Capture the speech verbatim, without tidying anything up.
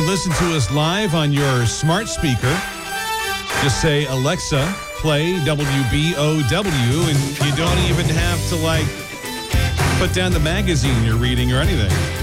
Listen to us live on your smart speaker. Just say, Alexa, play W B O W, and you don't even have to, like, put down the magazine you're reading or anything.